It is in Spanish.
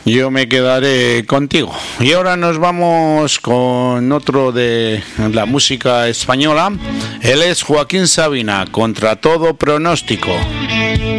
Yo me quedaré contigo. Y ahora nos vamos con otro de la música española. Él es Joaquín Sabina, Contra todo pronóstico.